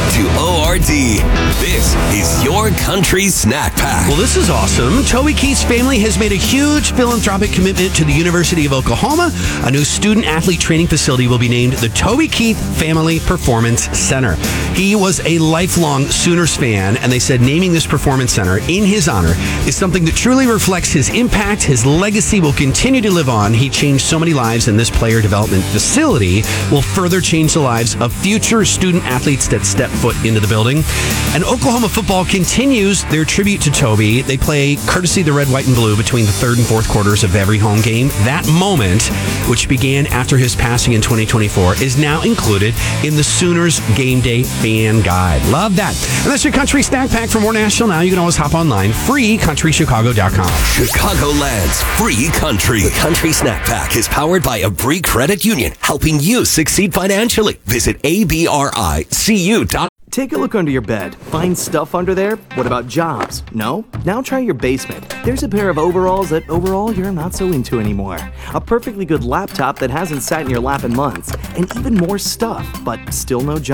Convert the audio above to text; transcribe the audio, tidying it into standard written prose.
to ORD. This is your country snack pack. Well, this is awesome. Toby Keith's family has made a huge philanthropic commitment to the University of Oklahoma. A new student-athlete training facility will be named the Toby Keith Family Performance Center. He was a lifelong Sooners fan, and they said naming this performance center in his honor is something that truly reflects his impact. His legacy will continue to live on. He changed so many lives, and this player development facility will further change the lives of future student-athletes that step foot into the building. And Oklahoma football continues their tribute to Toby. They play courtesy the red, white, and blue between the third and fourth quarters of every home game. That moment, which began after his passing in 2024, is now included in the Sooners Game Day Fan Guide. Love that. And that's your country snack pack. For more National Now, you can always hop online, freecountrychicago.com. Chicagoland's free country. The Country Snack Pack is powered by Abri Credit Union, helping you succeed financially. Visit abricu.com. Take a look under your bed. Find stuff under there? What about jobs? No? Now try your basement. There's a pair of overalls that overall you're not so into anymore. A perfectly good laptop that hasn't sat in your lap in months. And even more stuff, but still no job.